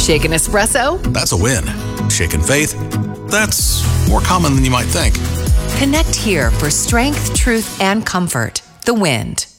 Shaken espresso? That's a win. Shaken faith? That's more common than you might think. Connect here for strength, truth, and comfort. The Wind.